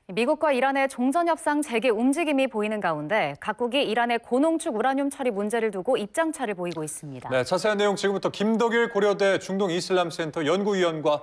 미국과 이란의 종전협상 재개 움직임이 보이는 가운데 각국이 이란의 고농축 우라늄 처리 문제를 두고 입장차를 보이고 있습니다. 네, 자세한 내용 지금부터 김덕일 고려대 중동이슬람센터 연구위원과